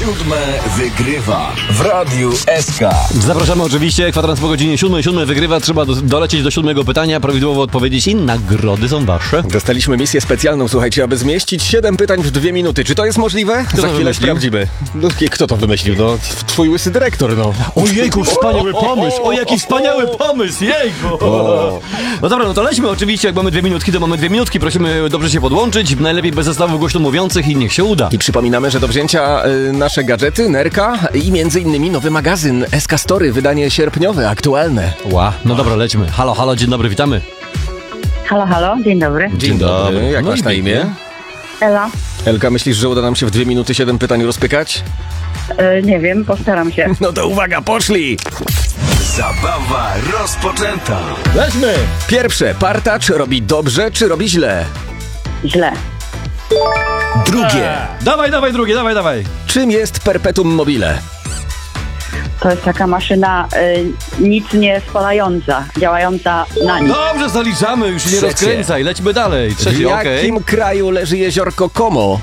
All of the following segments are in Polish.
Siódme wygrywa w Radiu SK. Zapraszamy oczywiście, kwadrans po godzinie 7. 7 wygrywa, trzeba dolecieć do 7 pytania, prawidłowo odpowiedzieć i nagrody są wasze. Dostaliśmy misję specjalną, słuchajcie, aby zmieścić 7 pytań w 2 minuty. Czy to jest możliwe? Kto Za to chwilę wymyślił? sprawdzimy. No, kto to wymyślił? No, twój łysy dyrektor, no. Ojejku, wspaniały pomysł! O, jaki wspaniały pomysł! Jejku! No dobra, no to lećmy oczywiście, jak mamy 2 minutki, to mamy 2 minutki. Prosimy dobrze się podłączyć, najlepiej bez zestawów głośno mówiących i niech się uda. I przypominamy, że do wzięcia nasze gadżety, nerka i między innymi nowy magazyn SK Story, wydanie sierpniowe, aktualne. No dobra, lećmy. Halo, halo, dzień dobry, witamy. Halo, halo, dzień dobry. Dzień dobry, jak No masz i na imię? pięknie. Ela. Elka, myślisz, że uda nam się w 2 minuty 7 pytań rozpykać? Nie wiem, postaram się. No to uwaga, poszli! Zabawa rozpoczęta. Lećmy! Pierwsze, partacz robi dobrze czy robi źle? Źle. Drugie, Dawaj, drugie, dawaj. czym jest perpetuum mobile? To jest taka maszyna nic nie spalająca, działająca na nic. Dobrze, zaliczamy, już się nie Trzecie. rozkręcaj, lećmy dalej. W Trzeci, okej. jakim kraju leży jeziorko Como?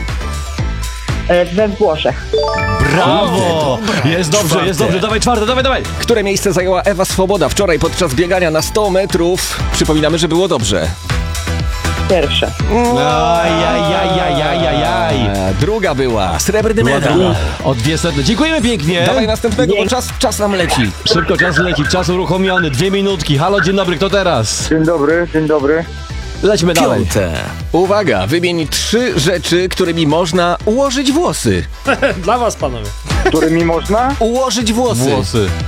We Włoszech. Brawo! Jest dobrze, jest dobrze, dawaj czwarte, dawaj. Które miejsce zajęła Ewa Swoboda wczoraj podczas biegania na 100 metrów? Przypominamy, że było dobrze. Pierwsze. Ajajajajajajaj. Druga była, srebrny medal. O 200. Dziękujemy pięknie. Dawaj następnego, bo czas nam leci. Szybko czas leci, czas uruchomiony, 2 minutki. Halo, dzień dobry, kto teraz? Dzień dobry. Lećmy dalej. Piąte. Uwaga, wymień 3 rzeczy, którymi można ułożyć włosy. Dla was, panowie. Którymi można? Ułożyć włosy. Włosy.